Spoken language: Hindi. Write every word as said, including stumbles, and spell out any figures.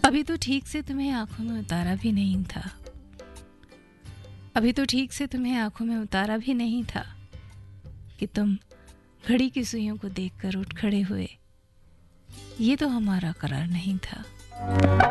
अभी तो ठीक से तुम्हें आंखों में उतारा भी नहीं था, अभी तो ठीक से तुम्हें आंखों में उतारा भी नहीं था कि तुम घड़ी की सुइयों को देखकर उठ खड़े हुए। ये तो हमारा करार नहीं था।